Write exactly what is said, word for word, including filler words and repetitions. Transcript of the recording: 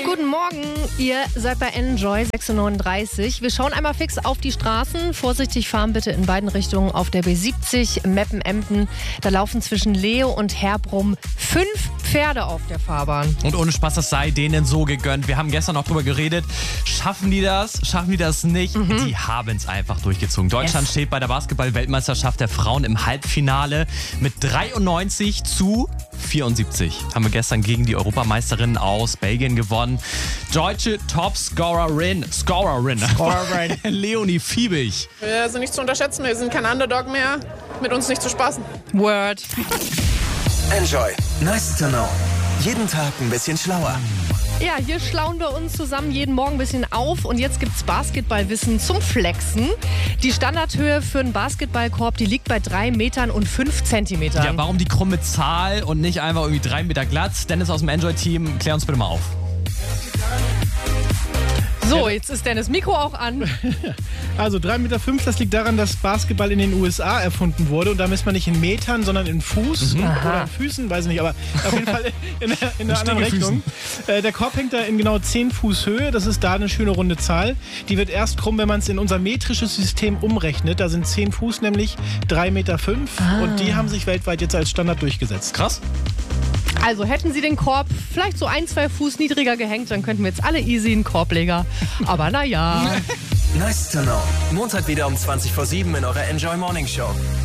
Guten Morgen, ihr seid bei Enjoy sechs Uhr neununddreißig. Wir schauen einmal fix auf die Straßen. Vorsichtig fahren bitte in beiden Richtungen auf der B siebzig Meppen-Emden. Da laufen zwischen Leo und Herbrum fünf Pferde auf der Fahrbahn. Und ohne Spaß, das sei denen so gegönnt. Wir haben gestern noch drüber geredet. Schaffen die das? Schaffen die das nicht? Mhm. Die haben es einfach durchgezogen. Deutschland yes. steht bei der Basketball-Weltmeisterschaft der Frauen im Halbfinale mit dreiundneunzig zu vierundsiebzig. Haben wir gestern gegen die Europameisterin aus Belgien gewonnen. Deutsche Topscorerin, Scorerin, Scorerin. Leonie Fiebig. Wir sind nicht zu unterschätzen, wir sind kein Underdog mehr. Mit uns nicht zu spaßen. Word. Enjoy. Nice to know. Jeden Tag ein bisschen schlauer. Ja, hier schlauen wir uns zusammen jeden Morgen ein bisschen auf und jetzt gibt's Basketballwissen zum Flexen. Die Standardhöhe für einen Basketballkorb, die liegt bei drei Metern und fünf Zentimetern. Ja, warum die krumme Zahl und nicht einfach irgendwie drei Meter glatt? Dennis aus dem Enjoy-Team, klär uns bitte mal auf. So, jetzt ist Dennis Mikro auch an. Also drei Meter fünf, das liegt daran, dass Basketball in den U S A erfunden wurde. Und da misst man nicht in Metern, sondern in Fuß mhm. oder in Füßen, weiß ich nicht. Aber auf jeden Fall in der, in der anderen Rechnung. Äh, der Korb hängt da in genau zehn Fuß Höhe. Das ist da eine schöne runde Zahl. Die wird erst krumm, wenn man es in unser metrisches System umrechnet. Da sind zehn Fuß nämlich drei Meter fünf. Ah. Und die haben sich weltweit jetzt als Standard durchgesetzt. Krass. Also hätten sie den Korb vielleicht so ein, zwei Fuß niedriger gehängt, dann könnten wir jetzt alle easy einen Korbleger. Aber naja. Nice to know. Montag wieder um zwanzig vor sieben in eurer Enjoy Morning Show.